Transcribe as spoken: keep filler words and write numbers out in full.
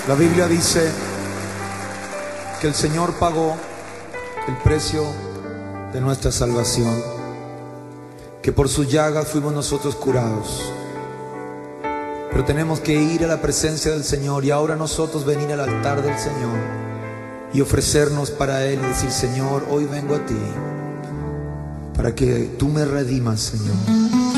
La Biblia dice que el Señor pagó el precio de nuestra salvación, que por sus llagas fuimos nosotros curados. Pero tenemos que ir a la presencia del Señor y ahora nosotros venir al altar del Señor y ofrecernos para Él y decir: Señor, hoy vengo a ti para que tú me redimas, Señor.